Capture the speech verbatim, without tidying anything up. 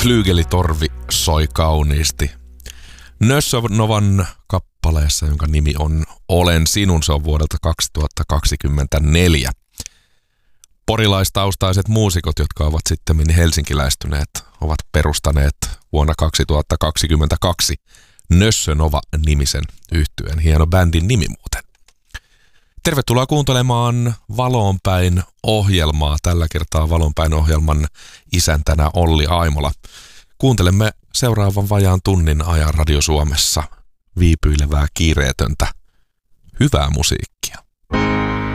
Flyygelitorvi soi kauniisti Nössönovan kappaleessa, jonka nimi on Olen sinun, se on vuodelta kaksituhattakaksikymmentäneljä. Porilaistaustaiset muusikot, jotka ovat sitten helsinkiläistyneet, ovat perustaneet vuonna kaksituhattakaksikymmentäkaksi Nössönova-nimisen yhtyeen. Hieno bändin nimi muuten. Tervetuloa kuuntelemaan Valonpäin ohjelmaa. Tällä kertaa Valonpäin ohjelman isäntänä Olli Aimola. Kuuntelemme seuraavan vajaan tunnin ajan Radio Suomessa viipyilevää kiireetöntä hyvää musiikkia.